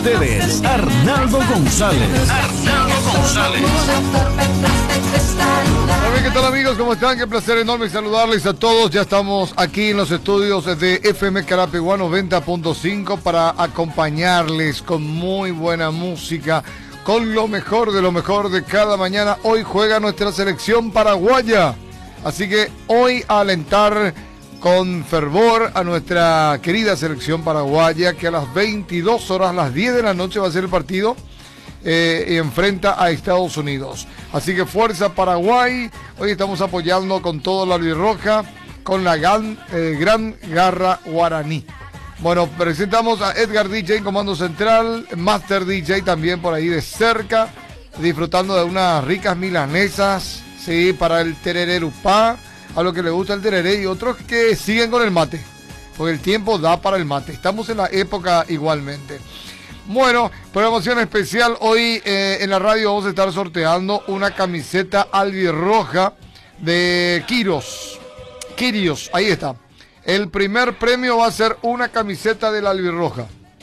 ustedes, Arnaldo González. Hola, ¿qué tal amigos? ¿Cómo están? Qué placer enorme saludarles a todos. Ya estamos aquí en los estudios de FM Carapeguá 90.5 para acompañarles con muy buena música, con lo mejor de cada mañana. Hoy juega nuestra selección paraguaya, así que hoy a alentar con fervor a nuestra querida selección paraguaya, que a las 22 horas, las 10 de la noche va a ser el partido y enfrenta a Estados Unidos. Así que fuerza Paraguay. Hoy estamos apoyando con todo la albirroja, con la gran garra guaraní. Bueno, presentamos a Edgar DJ en comando central, Master DJ también por ahí de cerca, disfrutando de unas ricas milanesas, sí, para el terererupá, a lo que le gusta el tereré, y otros que siguen con el mate, porque el tiempo da para el mate. Estamos en la época igualmente. Bueno, programación especial. Hoy en la radio vamos a estar sorteando una camiseta albirroja de Quirios, ahí está. El primer premio va a ser una camiseta de la albirroja.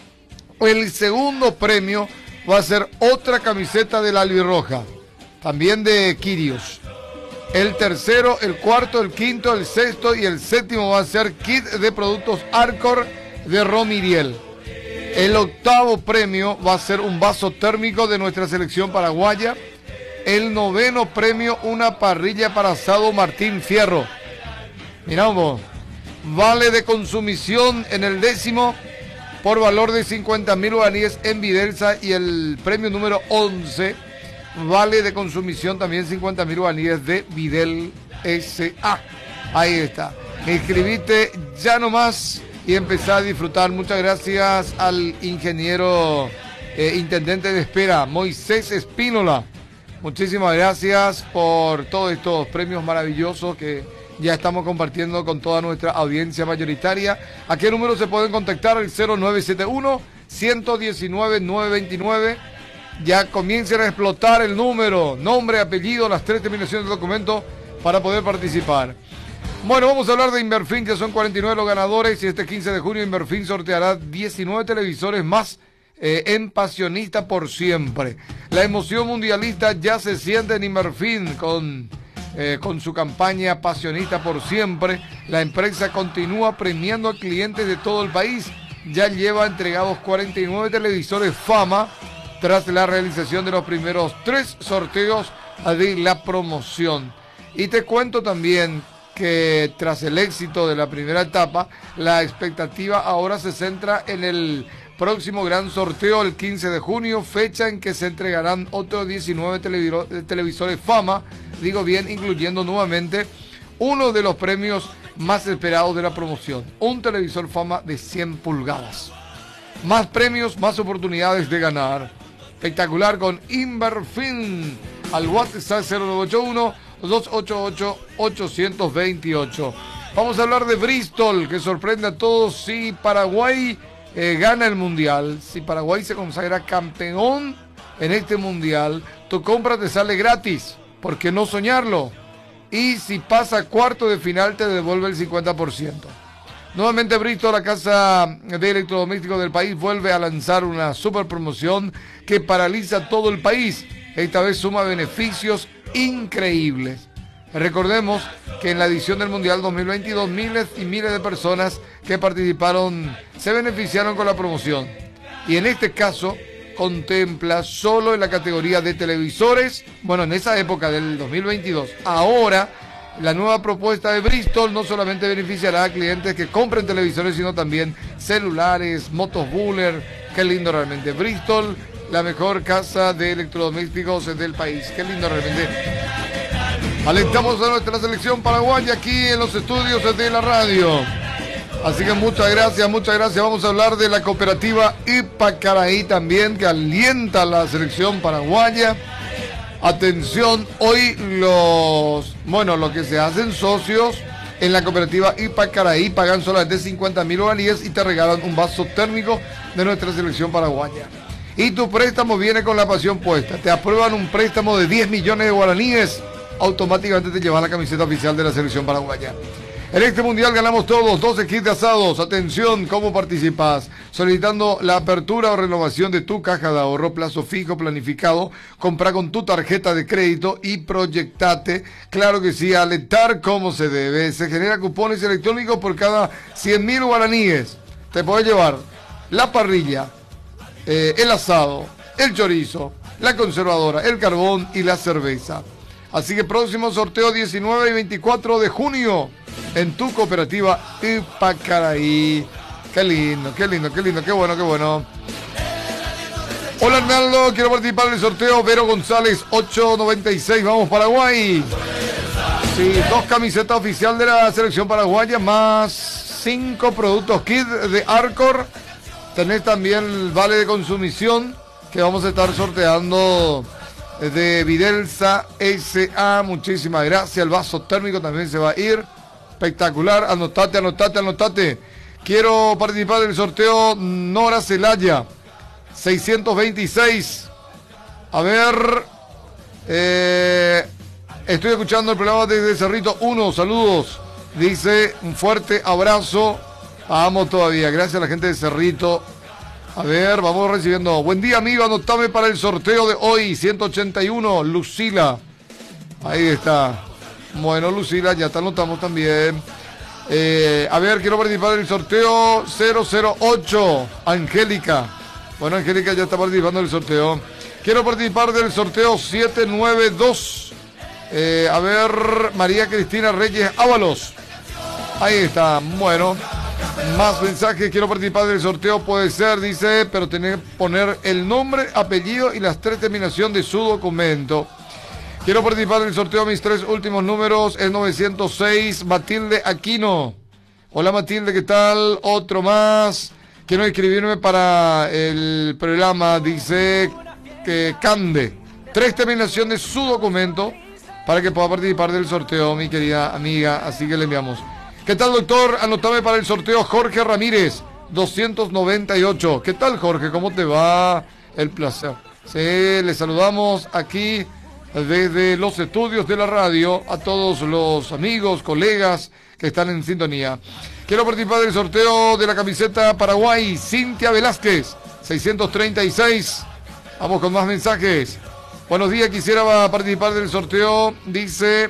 El segundo premio va a ser otra camiseta de la albirroja, también de Quirios. El tercero, el cuarto, el quinto, el sexto y el séptimo va a ser kit de productos Arcor de Romiriel. El octavo premio va a ser un vaso térmico de nuestra selección paraguaya. El noveno premio, una parrilla para asado Martín Fierro. Miramos, vale de consumición en el décimo por valor de 50.000 guaraníes en Videlsa, y el premio número 11, vale de consumición también 50.000 guaraníes de Videl S.A. Ahí está. Inscribite ya nomás y empezá a disfrutar. Muchas gracias al ingeniero intendente de espera, Moisés Espínola. Muchísimas gracias por todos estos premios maravillosos que ya estamos compartiendo con toda nuestra audiencia mayoritaria. ¿A qué número se pueden contactar? El 0971-119-929. Ya comiencen a explotar el número, nombre, apellido, las 3 terminaciones del documento para poder participar. Bueno, vamos a hablar de Inverfin, que son 49 los ganadores, y este 15 de junio Inverfin sorteará 19 televisores más en Pasionista por Siempre. La emoción mundialista ya se siente en Inverfin con su campaña Pasionista por Siempre. La empresa continúa premiando a clientes de todo el país. Ya lleva entregados 49 televisores Fama tras la realización de los primeros 3 sorteos de la promoción. Y te cuento también que tras el éxito de la primera etapa, la expectativa ahora se centra en el próximo gran sorteo el 15 de junio, fecha en que se entregarán otros 19 televisores Fama, digo bien, incluyendo nuevamente uno de los premios más esperados de la promoción, un televisor Fama de 100 pulgadas. Más premios, más oportunidades de ganar. Espectacular con Inverfin. Al WhatsApp 0981-288-828. Vamos a hablar de Bristol, que sorprende a todos si Paraguay gana el Mundial. Si Paraguay se consagra campeón en este Mundial, tu compra te sale gratis. ¿Por qué no soñarlo? Y si pasa a cuarto de final, te devuelve el 50%. Nuevamente Bristol, la casa de electrodomésticos del país, vuelve a lanzar una super promoción que paraliza todo el país. Esta vez suma beneficios increíbles. Recordemos que en la edición del Mundial 2022 miles y miles de personas que participaron se beneficiaron con la promoción. Y en este caso contempla solo en la categoría de televisores, bueno, en esa época del 2022. Ahora, la nueva propuesta de Bristol no solamente beneficiará a clientes que compren televisores, sino también celulares, motos Buller. Qué lindo realmente. Bristol, la mejor casa de electrodomésticos del país. Qué lindo realmente. Alentamos a nuestra selección paraguaya aquí en los estudios de la radio. Así que muchas gracias, muchas gracias. Vamos a hablar de la cooperativa Ipacaraí también, que alienta a la selección paraguaya. Atención, hoy los que se hacen socios en la cooperativa Ipacaraí pagan solamente 50.000 guaraníes y te regalan un vaso térmico de nuestra selección paraguaya. Y tu préstamo viene con la pasión puesta. Te aprueban un préstamo de 10 millones de guaraníes, automáticamente te llevan la camiseta oficial de la selección paraguaya. En este mundial ganamos todos, 12 kits de asados. Atención, ¿cómo participas? Solicitando la apertura o renovación de tu caja de ahorro, plazo fijo planificado. Compra con tu tarjeta de crédito y proyectate. Claro que sí, alentar como se debe. Se generan cupones electrónicos por cada 100.000 guaraníes. Te puedes llevar la parrilla, el asado, el chorizo, la conservadora, el carbón y la cerveza. Así que próximo sorteo 19 y 24 de junio en tu cooperativa Ipacaraí. Qué lindo, qué lindo, qué lindo, qué bueno, qué bueno. Hola Arnaldo, quiero participar en el sorteo. Vero González, 896, vamos Paraguay. Sí, 2 camisetas oficial de la selección paraguaya, más 5 productos kit de Arcor. Tenés también el vale de consumición que vamos a estar sorteando de Videlsa S.A. Muchísimas gracias. El vaso térmico también se va a ir. Espectacular. Anotate, anotate, anotate. Quiero participar del sorteo Nora Celaya 626. A ver. Estoy escuchando el programa desde Cerrito 1. Saludos. Dice un fuerte abrazo. Vamos todavía. Gracias a la gente de Cerrito. A ver, vamos recibiendo. Buen día, amigo. Anotame para el sorteo de hoy. 181, Lucila. Ahí está. Bueno, Lucila, ya te anotamos también. A ver, quiero participar del sorteo 008, Angélica. Bueno, Angélica ya está participando del sorteo. Quiero participar del sorteo 792. A ver, María Cristina Reyes Ábalos. Ahí está. Bueno. Más mensajes, quiero participar del sorteo, puede ser, dice, pero tener que poner el nombre, apellido y las 3 terminaciones de su documento. Quiero participar del sorteo, mis 3 últimos números, el 906, Matilde Aquino. Hola Matilde, ¿qué tal? Otro más. Quiero inscribirme para el programa, dice que Cande. 3 terminaciones de su documento para que pueda participar del sorteo, mi querida amiga, así que le enviamos. ¿Qué tal, doctor? Anotame para el sorteo Jorge Ramírez, 298. ¿Qué tal, Jorge? ¿Cómo te va? El placer. Sí, le saludamos aquí desde los estudios de la radio a todos los amigos, colegas que están en sintonía. Quiero participar del sorteo de la camiseta Paraguay, Cintia Velázquez, 636. Vamos con más mensajes. Buenos días, quisiera participar del sorteo, dice...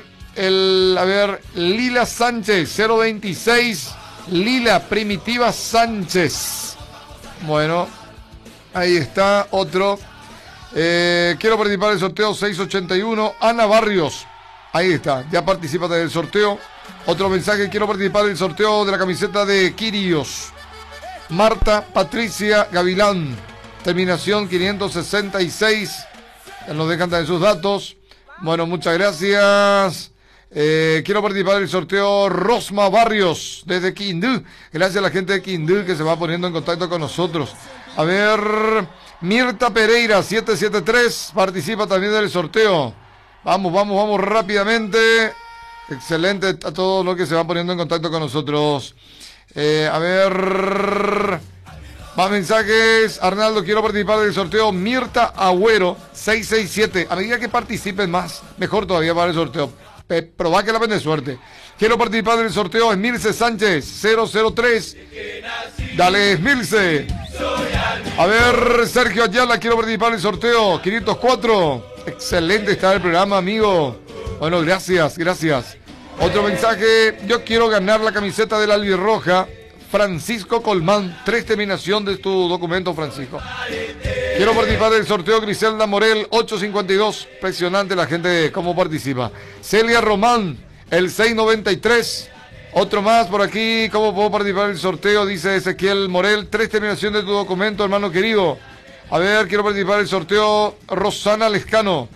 Lila Sánchez, 026, Lila Primitiva Sánchez. Bueno, ahí está, otro. Quiero participar del sorteo 681, Ana Barrios. Ahí está, ya participa del sorteo. Otro mensaje, quiero participar del sorteo de la camiseta de Quirios. Marta Patricia Gavilán, terminación 566. Ya nos dejan también sus datos. Bueno, muchas gracias. Quiero participar del sorteo Rosma Barrios desde Quindú. Gracias a la gente de Quindú que se va poniendo en contacto con nosotros. A ver, Mirta Pereira 773 participa también del sorteo. Vamos, vamos, vamos rápidamente. Excelente a todos los que se van poniendo en contacto con nosotros. A ver, más mensajes. Arnaldo, quiero participar del sorteo Mirta Agüero 667. A medida que participen más, mejor todavía para el sorteo. Probá que la ven de suerte. Quiero participar del sorteo Esmilce Sánchez 003. Dale, Esmilce. A ver, Sergio Ayala, quiero participar del sorteo 504. Excelente está el programa, amigo. Bueno, gracias, gracias. Otro mensaje. Yo quiero ganar la camiseta de la albirroja. Francisco Colmán, 3 terminación de tu documento, Francisco. Quiero participar del sorteo Griselda Morel, 852. Impresionante la gente cómo participa. Celia Román, el 693. Otro más por aquí. ¿Cómo puedo participar del sorteo? Dice Ezequiel Morel, 3 terminación de tu documento, hermano querido. A ver, quiero participar del sorteo Rosana Lescano,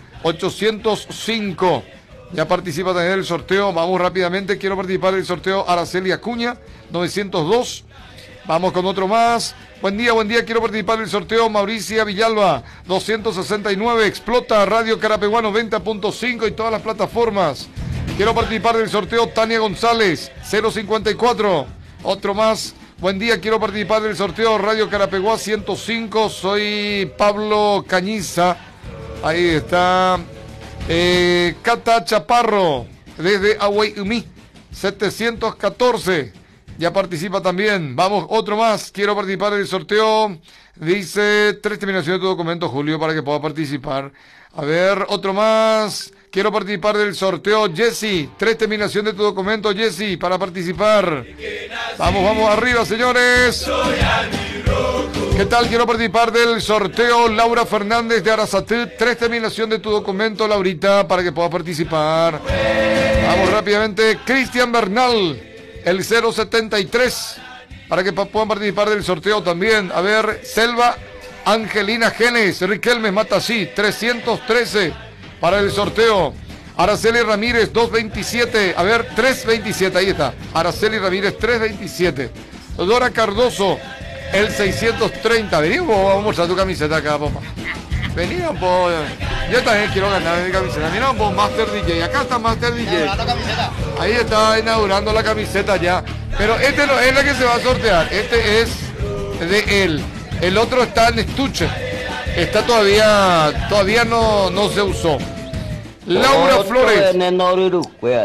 805. Ya participa también del sorteo. Vamos rápidamente. Quiero participar del sorteo Araceli Acuña, 902. Vamos con otro más. Buen día, buen día. Quiero participar del sorteo Mauricia Villalba, 269. Explota Radio Carapeguá 90.5 y todas las plataformas. Quiero participar del sorteo Tania González, 054. Otro más. Buen día, quiero participar del sorteo Radio Carapeguá 105. Soy Pablo Cañiza. Ahí está. Cata Chaparro, desde Aguayumí. 714. Ya participa también. Vamos, otro más. Quiero participar del sorteo. Dice 3 terminaciones de tu documento, Julio, para que pueda participar. A ver, otro más. Quiero participar del sorteo, Jessy. 3 terminaciones de tu documento, Jessy, para participar. Vamos arriba, señores. ¿Qué tal? Quiero participar del sorteo, Laura Fernández de Arasatí. 3 terminaciones de tu documento, Laurita, para que pueda participar. Vamos rápidamente. Cristian Bernal, el 073, para que puedan participar del sorteo también. A ver, Selva Angelina Genes, Riquelme Matasí, 313 para el sorteo. Araceli Ramírez, 227. A ver, 327, ahí está. Araceli Ramírez, 327. Dora Cardoso, el 630. Vení, vamos a mostrar tu camiseta acá, papá. Vení, po. Yo también quiero ganar mi camiseta. Mira, po, Master DJ. Acá está Master DJ. Ahí está inaugurando la camiseta ya. Pero este no es la que se va a sortear. Este es de él. El otro está en estuche. Está todavía no se usó. Laura Flores. No,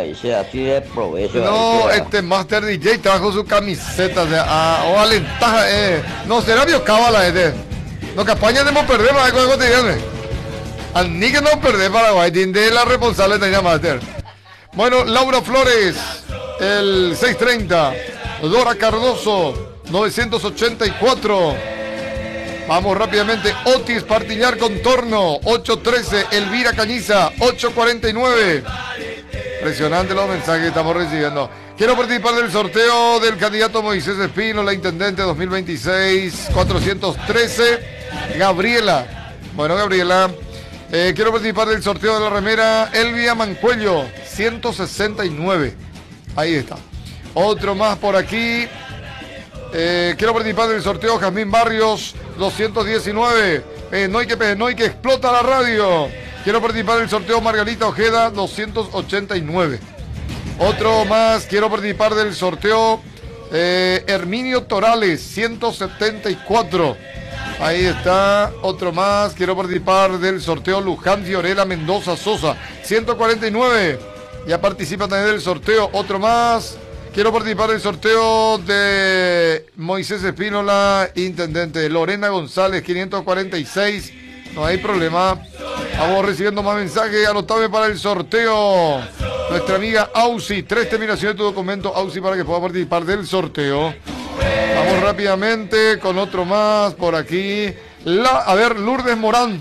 este Master DJ trajo su camiseta. O alentaja. No, será biocábala este. No, campaña de no perder para algo cotidiano. Al ni que no perder Paraguay. Tiene la responsable de Master. Bueno, Laura Flores, el 630. Dora Cardoso, 984. Vamos rápidamente. Otis Partiñar Contorno, 813. Elvira Cañiza, 849. Impresionante los mensajes que estamos recibiendo. Quiero participar del sorteo del candidato Moisés Espino, la intendente 2026, 413. Gabriela. Bueno, Gabriela. Quiero participar del sorteo de la remera Elvia Mancuello, 169. Ahí está. Otro más por aquí. Quiero participar del sorteo Jazmín Barrios, 219. No hay que explota la radio. Quiero participar del sorteo Margarita Ojeda, 289. Otro más. Quiero participar del sorteo Herminio Torales, 174. Ahí está. Otro más. Quiero participar del sorteo Luján Fiorella Mendoza Sosa, 149. Ya participa también del sorteo. Otro más. Quiero participar del sorteo de Moisés Espínola, intendente. Lorena González, 546. No hay problema. Vamos recibiendo más mensajes. Anotame para el sorteo. Nuestra amiga Ausi. 3 terminaciones de tu documento, Ausi, para que pueda participar del sorteo. Vamos rápidamente con otro más por aquí. A ver, Lourdes Morán,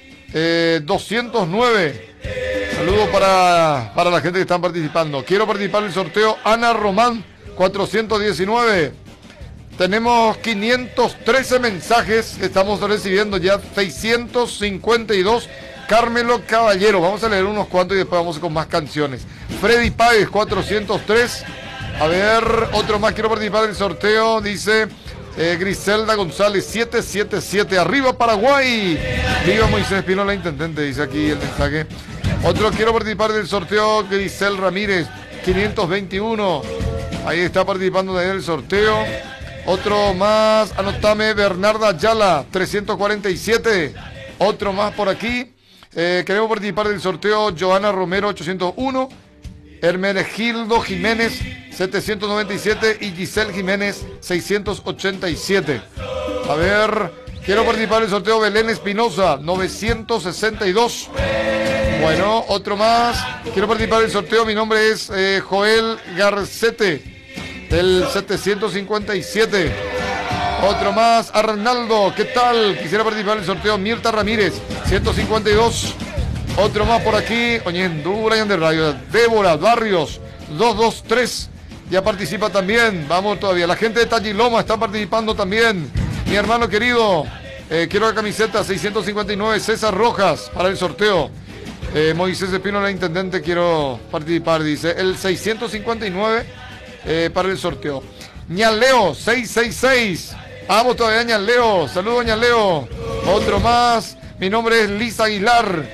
209. Saludos para la gente que están participando. Quiero participar en el sorteo Ana Román, 419. Tenemos 513 mensajes que estamos recibiendo ya, 652. Carmelo Caballero, vamos a leer unos cuantos y después vamos con más canciones. Freddy Páez, 403. A ver, otro más. Quiero participar del sorteo, dice Griselda González, 777. Arriba Paraguay. Viva Moisés Espínola, intendente, dice aquí el mensaje. Otro, quiero participar del sorteo, Grisel Ramírez, 521. Ahí está participando en el sorteo. Otro más, anotame, Bernarda Ayala, 347. Otro más por aquí. Queremos participar del sorteo, Joana Romero, 801. Hermenegildo Jiménez, 797. Y Giselle Jiménez, 687. A ver, quiero participar del sorteo, Belén Espinosa, 962. Bueno, otro más. Quiero participar del sorteo. Mi nombre es Joel Garcete, del 757. Otro más. Arnaldo, ¿qué tal? Quisiera participar del sorteo. Mirta Ramírez, 152. Otro más por aquí. Oñendura y de Radio. Débora Barrios, 223. Ya participa también. Vamos todavía. La gente de Talliloma está participando también. Mi hermano querido. Quiero la camiseta 659. César Rojas para el sorteo. Moisés Espínola, intendente, quiero participar, dice. El 659 para el sorteo. Ñaleo, 666. Vamos todavía, Ñaleo. Saludos, Ñaleo. Otro más. Mi nombre es Lisa Aguilar,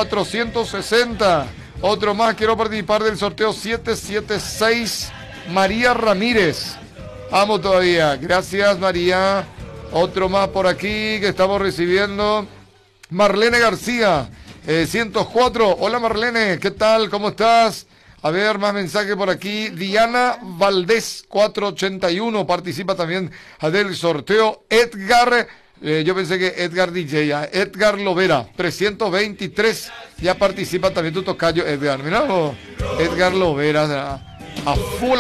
460. Otro más. Quiero participar del sorteo 776. María Ramírez. Vamos todavía. Gracias, María. Otro más por aquí que estamos recibiendo. Marlene García, 104. Hola Marlene, ¿qué tal? ¿Cómo estás? A ver, más mensajes por aquí. Diana Valdés, 481, participa también del sorteo. Edgar, yo pensé que Edgar DJ, Edgar Lovera, 323, ya participa también tu tocayo Edgar. Mirá vos, Edgar Lovera, a full,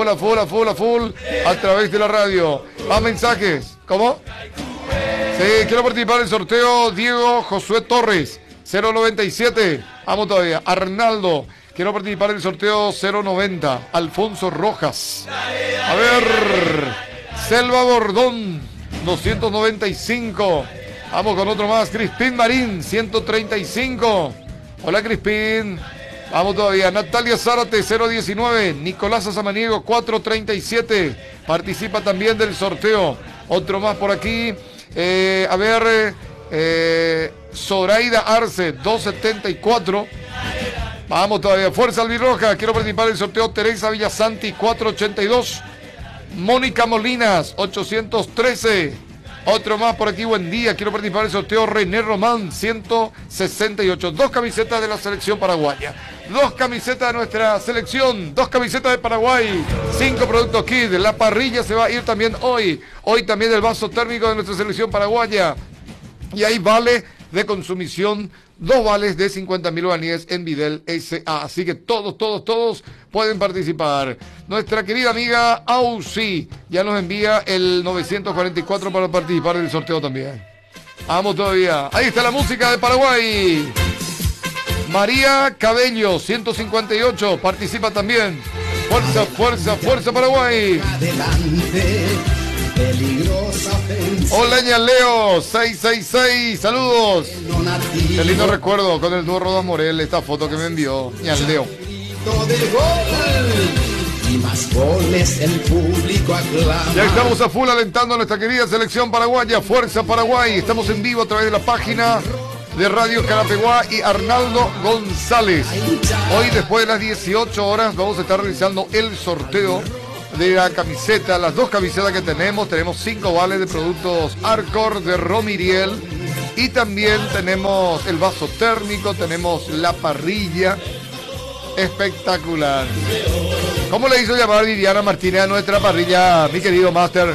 a través de la radio. Más mensajes, ¿cómo? Sí, quiero participar del sorteo. Diego Josué Torres, 097, vamos todavía. Arnaldo, quiero participar del sorteo 090. Alfonso Rojas. A ver, Selva Bordón, 295. Vamos con otro más. Crispín Marín, 135. Hola Crispín. Vamos todavía. Natalia Zárate, 019. Nicolás Samaniego, 437. Participa también del sorteo. Otro más por aquí. A ver, Zoraida Arce, 274. Vamos todavía. Fuerza Albirroja, quiero participar del sorteo. Teresa Villasanti, 482. Mónica Molinas, 813. Otro más por aquí, buen día. Quiero participar del sorteo. René Román, 168. 2 camisetas de la selección paraguaya. 2 camisetas de nuestra selección. 2 camisetas de Paraguay. 5 productos Kid. La parrilla se va a ir también hoy. Hoy también el vaso térmico de nuestra selección paraguaya. Y hay vale de consumición. 2 vales de 50.000 guaraníes en Videl S.A. Así que todos pueden participar. Nuestra querida amiga Ausi ya nos envía el 944 para participar del sorteo también. Vamos todavía. Ahí está la música de Paraguay. María Cabello, 158, participa también. Fuerza Paraguay. Adelante. Hola Ñaleo, 666, saludos. Qué lindo recuerdo con el dúo Rodas Morel, esta foto que me envió Ñaleo. Y más goles el público aclama. Ya estamos a full alentando a nuestra querida selección paraguaya. Fuerza Paraguay, estamos en vivo a través de la página de Radio Carapeguá y Arnaldo González. Hoy después de las 18 horas vamos a estar realizando el sorteo de la camiseta, las 2 camisetas que tenemos. Tenemos 5 vales de productos Arcor de Romiriel y también tenemos el vaso térmico, tenemos la parrilla. Espectacular. ¿Cómo le hizo llamar Viviana Martínez a nuestra parrilla, mi querido Master?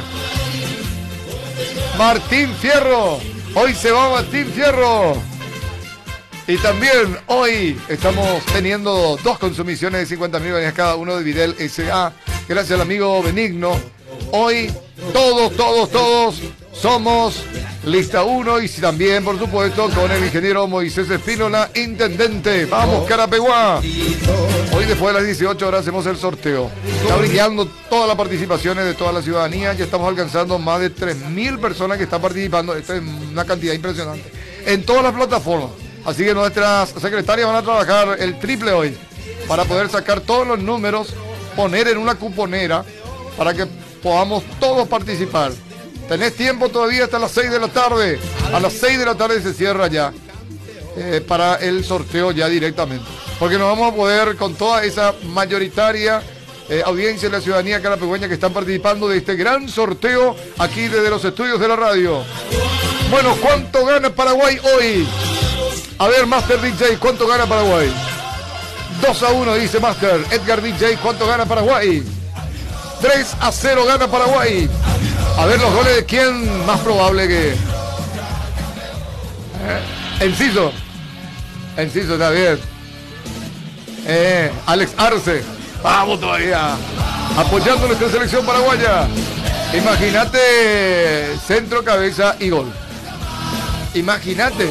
Martín Fierro. Hoy se va Martín Fierro. Y también hoy estamos teniendo 2 consumiciones de 50.000 guaraníes cada uno de Videl S.A. Gracias al amigo Benigno. Hoy todos somos lista 1 y también, por supuesto, con el ingeniero Moisés Espínola, intendente. Vamos, Carapeguá. Hoy después de las 18 horas hacemos el sorteo. Está brillando todas las participaciones de toda la ciudadanía. Ya estamos alcanzando más de 3.000 personas que están participando. Esta es una cantidad impresionante. En todas las plataformas. Así que nuestras secretarias van a trabajar el triple hoy para poder sacar todos los números, poner en una cuponera para que podamos todos participar. Tenés tiempo todavía hasta las 6 de la tarde. A las 6 de la tarde se cierra ya para el sorteo ya directamente. Porque no vamos a poder con toda esa mayoritaria audiencia de la ciudadanía carapegueña que están participando de este gran sorteo aquí desde los estudios de la radio. Bueno, ¿cuánto gana Paraguay hoy? A ver, Master DJ, ¿cuánto gana Paraguay? 2-1 dice Master. Edgar DJ, ¿cuánto gana Paraguay? 3-0 gana Paraguay. A ver los goles de quién más probable que... Enciso está bien. Alex Arce. Vamos todavía. Apoyando nuestra selección paraguaya. Imagínate centro, cabeza y gol. Imagínate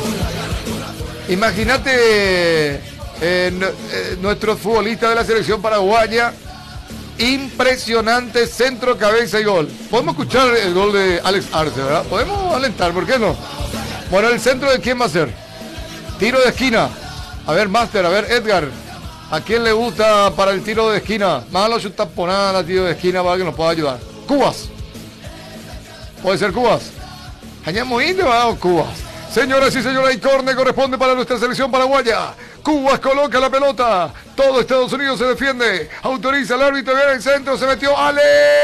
nuestros futbolistas de la selección paraguaya. Impresionante centro, cabeza y gol. Podemos escuchar el gol de Alex Arce, ¿verdad? Podemos alentar, ¿por qué no? Bueno, ¿el centro de quién va a ser? Tiro de esquina. A ver, Master, a ver, Edgar. ¿A quién le gusta para el tiro de esquina? Malo chutaponada, tiro de esquina para que nos pueda ayudar. Cubas. ¿Puede ser Cubas? ¿Hañamos Indio o Cubas? Señoras y señores, el córner corresponde para nuestra selección paraguaya. Cubas coloca la pelota. Todo Estados Unidos se defiende. Autoriza el árbitro, viene el centro, se metió. ¡Ale!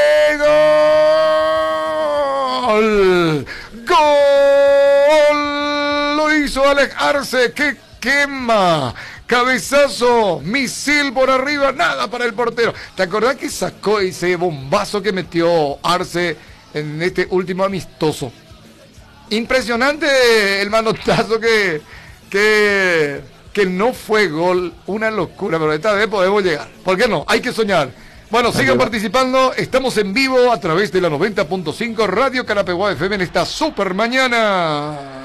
¡Gol! ¡Gol! Lo hizo Alex Arce. ¡Qué quema! cabezazo, misil por arriba, nada para el portero. ¿Te acordás que sacó ese bombazo que metió Arce en este último amistoso? Impresionante el manotazo que no fue gol, una locura, pero esta vez podemos llegar. ¿Por qué no? Hay que soñar. Bueno, sigan participando, estamos en vivo a través de la 90.5 Radio Carapeguá FM en esta super mañana.